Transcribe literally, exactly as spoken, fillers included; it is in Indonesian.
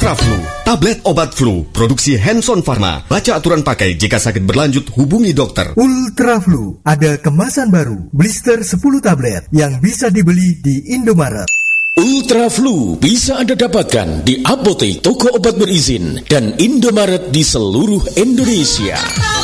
Ultra Flu, tablet obat flu, produksi Hanson Pharma. Baca aturan pakai, jika sakit berlanjut hubungi dokter. Ultra Flu, ada kemasan baru, blister sepuluh tablet yang bisa dibeli di Indomaret. Ultra Flu bisa Anda dapatkan di apotek, toko obat berizin, dan Indomaret di seluruh Indonesia.